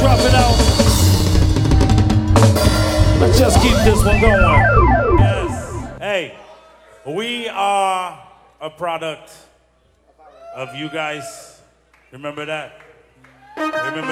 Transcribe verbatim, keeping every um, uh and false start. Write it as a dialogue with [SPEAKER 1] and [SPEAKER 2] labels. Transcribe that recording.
[SPEAKER 1] drop it out. Let's just keep this one going.
[SPEAKER 2] Yes. Hey, we are a product of you guys. Remember that? Remember